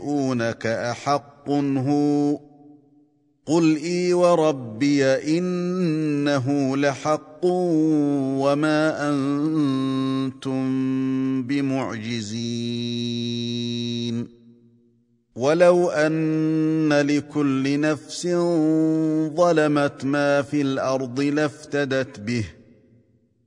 ينبئونك أحق هو قل إي وربي إنه لحق وما أنتم بمعجزين ولو أن لكل نفس ظلمت ما في الأرض لافتدت به